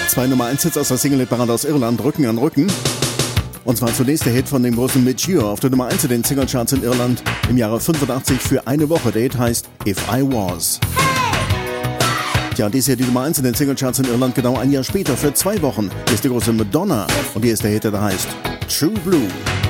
Zwei Nummer 1 Hits aus der Single-Parade aus Irland, Rücken an Rücken. Und zwar zunächst der Hit von dem großen Midgeo auf der Nummer 1 in den Singlecharts in Irland im Jahre 85 für eine Woche. Der Hit heißt If I Was. Tja, dies hier die Nummer 1 in den Singlecharts in Irland genau ein Jahr später für 2 Wochen. Hier ist die große Madonna und hier ist der Hit, der heißt True Blue.